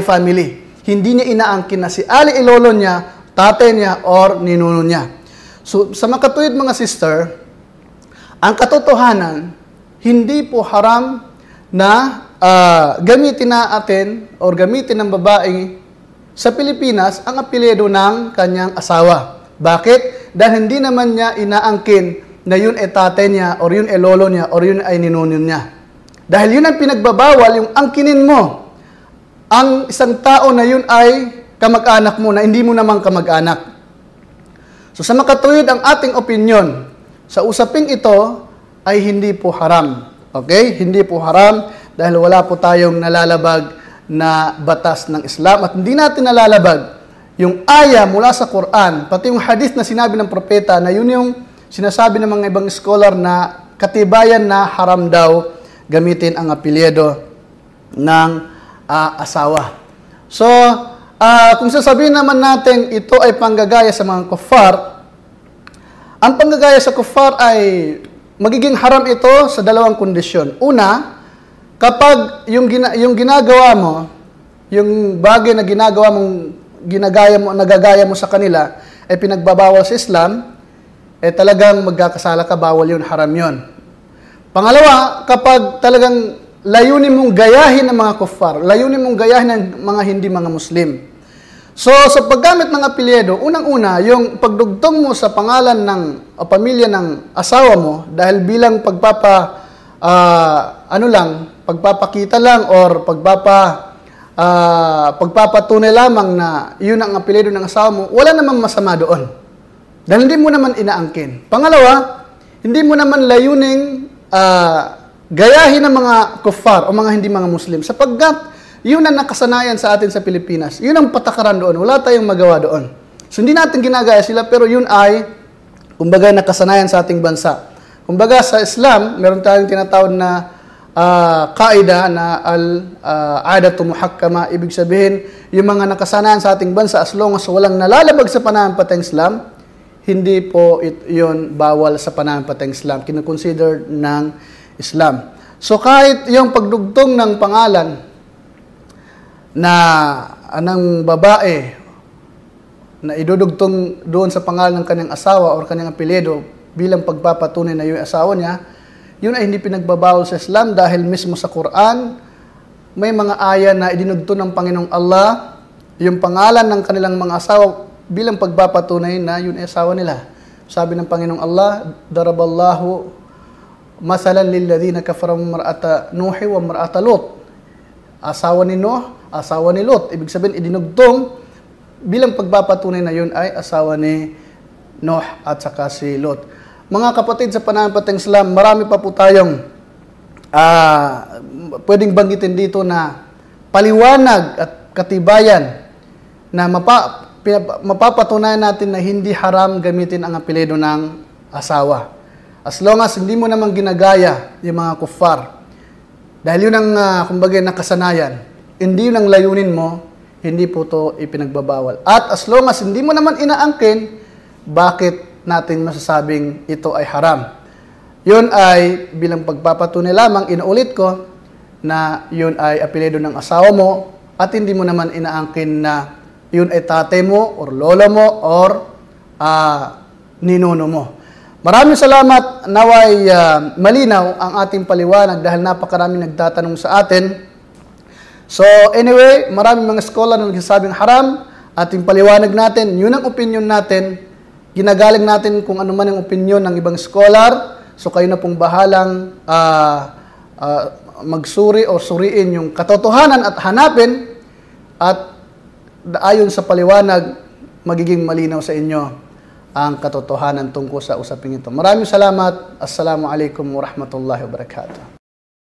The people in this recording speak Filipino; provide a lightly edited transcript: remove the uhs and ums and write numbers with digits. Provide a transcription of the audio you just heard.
family. Hindi niya inaangkin na si Ali ilolo niya, tatay niya, or ninuno niya. So, sa makatuwid mga sister, ang katotohanan, hindi po haram na gamitin natin or gamitin ng babae sa Pilipinas ang apelyido ng kanyang asawa. Bakit? Dahil hindi naman niya inaangkin na yun ay tatay niya, or yun ay lolo niya, or yun ay ninuno niya. Dahil yun ang pinagbabawal, yung angkinin mo ang isang tao na yun ay kamag-anak mo, na hindi mo naman kamag-anak. So sa makatuwid ang ating opinion, sa usaping ito ay hindi po haram. Okay? Hindi po haram dahil wala po tayong nalalabag na batas ng Islam at hindi natin nalalabag yung aya mula sa Quran, pati yung hadith na sinabi ng propeta na yun yung sinasabi ng mga ibang scholar na katibayan na haram daw gamitin ang apelyido ng asawa. So, kung sasabihin naman natin ito ay panggagaya sa mga kuffar, ang panggagaya sa kuffar ay magiging haram ito sa dalawang kondisyon. Una, kapag yung ginagawa mo, yung bagay na nagagaya mo sa kanila ay pinagbabawal sa Islam, talagang magkakasala ka, bawal yun, haram yun. Pangalawa, kapag talagang layunin mong gayahin ng mga kuffar, layunin mong gayahin ng mga hindi mga Muslim. So, sa paggamit ng apelyido, unang-una, yung pagdugtong mo sa pangalan ng o pamilya ng asawa mo dahil bilang pagpapakita lang or pagpapatunay lamang na yun ang apelyido ng asawa mo, wala namang masama doon. Dahil hindi mo naman inaangkin. Pangalawa, hindi mo naman layuning gayahin ng mga kuffar o mga hindi mga Muslim sapagkat yun ang nakasanayan sa atin sa Pilipinas. Yun ang patakaran doon. Wala tayong magawa doon. So, hindi natin ginagaya sila, pero yun ay, kumbaga, nakasanayan sa ating bansa. Kumbaga, sa Islam, meron tayong tinatawag na kaida na al-adatu muhakkama. Ibig sabihin, yung mga nakasanayan sa ating bansa, as long as walang nalalabag sa pananampalatayang Islam, hindi po yun bawal sa pananampalatayang Islam. Kinoconsider ng Islam. So, kahit yung pagdugtong ng pangalan na ng babae na idudugtong doon sa pangalan ng kanyang asawa o kanyang apelyido bilang pagpapatunay na yung asawa niya, yun ay hindi pinagbabawal sa Islam dahil mismo sa Quran may mga aya na idinugtong ng Panginoong Allah yung pangalan ng kanilang mga asawa bilang pagpapatunay na yun ay asawa nila. Sabi ng Panginoong Allah, daraballahu masalan lilladhina kafaru mar'ata Nuhi wa mar'ata Lut. Asawa ni Nuh, asawa ni Lot. Ibig sabihin, idinugtong bilang pagpapatunay na yun ay asawa ni Nuh at saka si Lot. Mga kapatid sa pananampalatayang Islam, marami pa po tayong pwedeng banggitin dito na paliwanag at katibayan na mapapatunayan natin na hindi haram gamitin ang apelyido ng asawa. As long as hindi mo naman ginagaya yung mga kuffar. Dahil yun ang, kumbaga, nakasanayan. Hindi yun ang layunin mo, hindi po ito ipinagbabawal. At as long as hindi mo naman inaangkin, bakit natin masasabing ito ay haram? Yun ay bilang pagpapatunay lamang, inuulit ko, na yun ay apelyido ng asawa mo at hindi mo naman inaangkin na yun ay tatay mo or lola mo or ninuno mo. Maraming salamat, naway malinaw ang ating paliwanag dahil napakaraming nagtatanong sa atin. So anyway, maraming mga scholar na nagsasabing haram, ating paliwanag natin, yun ang opinion natin, ginagaling natin kung ano man ang opinion ng ibang scholar, so kayo na pong bahalang magsuri o suriin yung katotohanan at hanapin at ayon sa paliwanag, magiging malinaw sa inyo ang katotohanan tungkol sa usaping ito. Maraming salamat. Assalamualaikum warahmatullahi wabarakatuh.